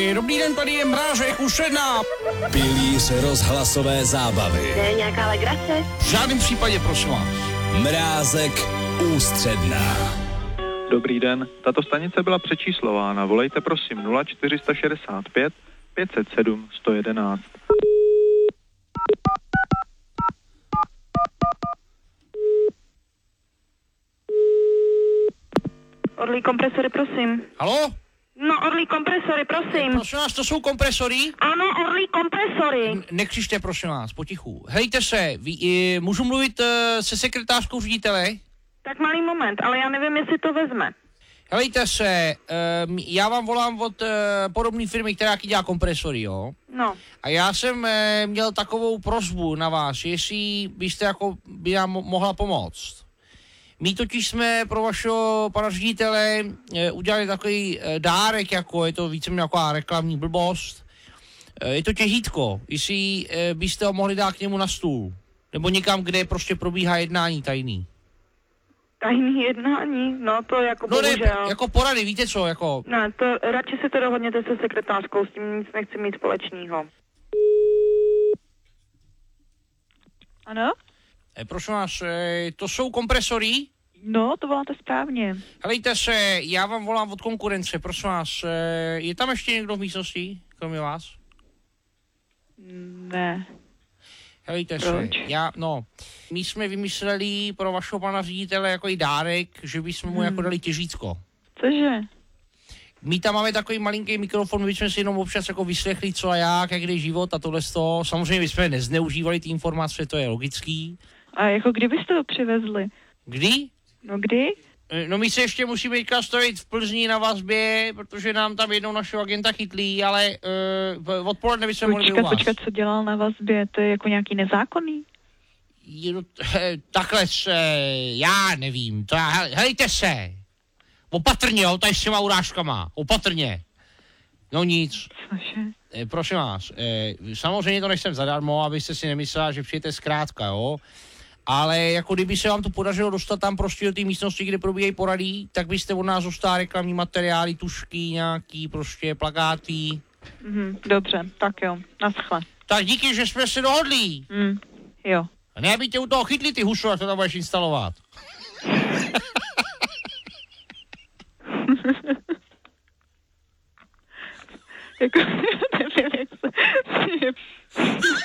Dobrý den, tady je Mrážek, Ústředná. Pilíř rozhlasové zábavy. To je nějaká legrace? V žádném případě, prosím vás. Mrázek, Ústředná. Dobrý den, tato stanice byla přečíslována. Volejte prosím 0465 507 111. Orlí kompresory, prosím. Halo? No, Orlí kompresory, prosím. Prosím vás, to jsou kompresory? Ano, Orlí kompresory. Nekřičte, prosím vás, potichu. Hejte se, můžu mluvit se sekretářkou ředitele? Tak malý moment, ale já nevím, jestli to vezme. Helejte se, já vám volám od podobné firmy, která dělá kompresory, jo? No. A já jsem měl takovou prosbu na vás, jestli byste jako by nám mohla pomoct. My totiž jsme pro vašeho pana ředitele udělali takový dárek, jako je to víceméně jako reklamní blbost. Je to těžítko, jestli byste ho mohli dát k němu na stůl. Nebo někam, kde prostě probíhá jednání tajný. Tajný jednání? No, to jako No ne, bohužel. jako porady, víte co, jako... Ne, to radši si to dohodněte se sekretářkou, s tím nic nechci mít společného. Ano? Prosím vás, to jsou kompresory? No, to voláte správně. Helejte se, já vám volám od konkurence, prosím vás, je tam ještě někdo v místnosti, kromě vás? Ne. Helejte Proč? se, my jsme vymysleli pro vašeho pana ředitele jako i dárek, že bychom mu jako dali těžítko. Cože? My tam máme takový malinký mikrofon, my jsme si jenom občas jako vyslechli co a jak jde život a tohle z toho. Samozřejmě my jsme nezneužívali ty informace, to je logický. A jako kdy byste to přivezli? Kdy? No kdy? No my se ještě musíme teďka stojit v Plzni na vazbě, protože nám tam jednou našeho agenta chytlí, ale odpoledne bychom mohli být u vás. Počkat, co dělal na vazbě, to je jako nějaký nezákonný? Takhle já nevím, helejte se, opatrně, jo, tady s těma urážkama, opatrně. No nic. Cože? Prosím vás, samozřejmě to nechcem zadarmo, abyste si nemyslela, že přijete zkrátka, jo. Ale jako kdyby se vám to podařilo dostat tam prostě do té místnosti, kde probíhají porady, tak byste od nás dostali reklamní materiály, tušky, nějaký prostě plakáty. Dobře, tak jo, naschle. Tak díky, že jsme se dohodli. Jo. A ne, aby tě u toho chytli ty husu, jak to tam budeš instalovat. Jako, nevím, jak se...